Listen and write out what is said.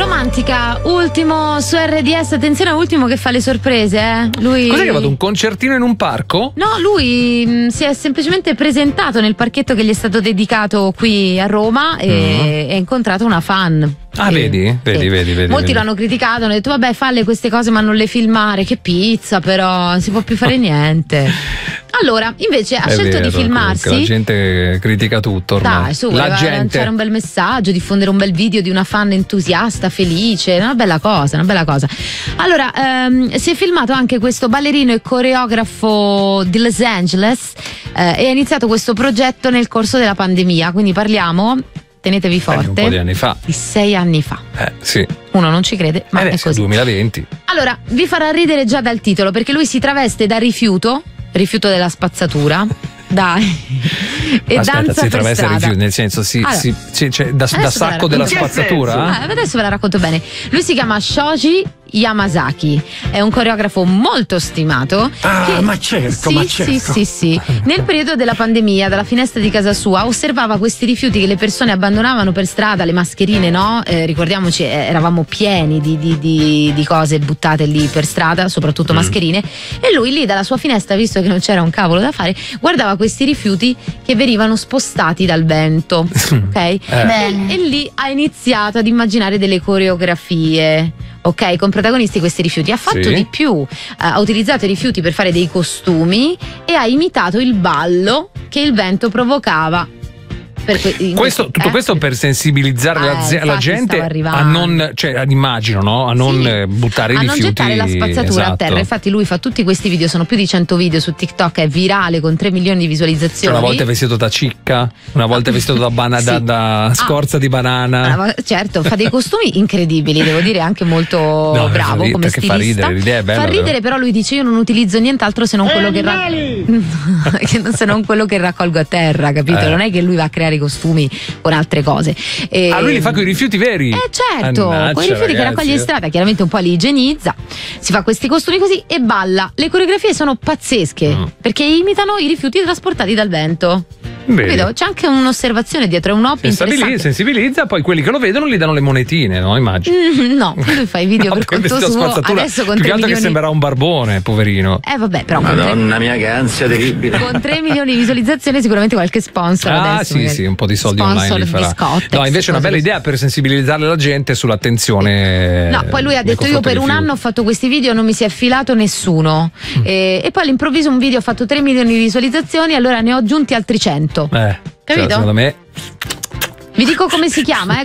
Romantica, ultimo su RDS, attenzione, ultimo che fa le sorprese, Lui... Cos'è che ha fatto, un concertino in un parco? No, lui si è semplicemente presentato nel parchetto che gli è stato dedicato qui a Roma e ha incontrato una fan. Ah, vedi? Molti l'hanno criticato, hanno detto vabbè, falle queste cose ma non le filmare, che pizza, però non si può più fare niente. Allora, invece ha scelto di filmarsi. La gente critica tutto ormai. Dai, su, la gente lanciare un bel messaggio, diffondere un bel video di una fan entusiasta, felice, una bella cosa. Allora, si è filmato anche questo ballerino e coreografo di Los Angeles e ha iniziato questo progetto nel corso della pandemia, quindi parliamo, tenetevi forte, un po' di anni fa. Di 6 anni fa. Sì. Uno non ci crede, ma è così. 2020. Allora, vi farà ridere già dal titolo, perché lui si traveste da rifiuto della spazzatura. Dai. E aspetta, danza si per traveste strada. rifiuto, nel senso cioè, da sacco della spazzatura? Adesso ve la racconto bene. Lui si chiama Shoji Yamazaki, è un coreografo molto stimato. Ma certo. Sì. Nel periodo della pandemia, dalla finestra di casa sua, osservava questi rifiuti che le persone abbandonavano per strada, le mascherine, no? Ricordiamoci, eravamo pieni di cose buttate lì per strada, soprattutto mascherine, e lui lì dalla sua finestra, visto che non c'era un cavolo da fare, guardava questi rifiuti che venivano spostati dal vento, ok? E lì ha iniziato ad immaginare delle coreografie, ok, con protagonisti questi rifiuti. Ha fatto di più, ha utilizzato i rifiuti per fare dei costumi e ha imitato il ballo che il vento provocava. Tutto questo per sensibilizzare la gente a non, cioè, immagino, no? A non buttare i rifiuti, a non gettare la spazzatura a terra. Infatti lui fa tutti questi video, sono più di 100 video su TikTok, è virale con 3 milioni di visualizzazioni. Una volta è vestito da cicca, una volta è vestito da scorza di banana. Certo, fa dei costumi incredibili, devo dire, anche molto bravo come stilista. Fa ridere, l'idea è bella. Fa ridere, però lui dice: io non utilizzo nient'altro se non quello se non quello che raccolgo a terra, capito? Non è che lui va a creare i costumi con altre cose. Lui li fa con i rifiuti veri? Certo, con i rifiuti che raccoglie in strada, chiaramente un po' li igienizza, si fa questi costumi così e balla. Le coreografie sono pazzesche perché imitano i rifiuti trasportati dal vento. Capito? C'è anche un'osservazione dietro, è un hobby interessante. Sensibilizza, poi quelli che lo vedono gli danno le monetine, no? Immagino. No, lui fa i video per conto suo, adesso con 3 milioni. Che sembrerà un barbone, poverino. Vabbè, però Madonna mia, che ansia terribile. Con 3 milioni di visualizzazioni sicuramente qualche sponsor adesso. Sì, un po' di soldi online li farà. No, invece è una bella idea per sensibilizzare la gente sull'attenzione. No, poi lui ha detto: io per un anno ho fatto questi video, non mi si è filato nessuno. E poi all'improvviso un video ha fatto 3 milioni di visualizzazioni, allora ne ho aggiunti altri 100. Capito? Secondo me. Vi dico come si chiama,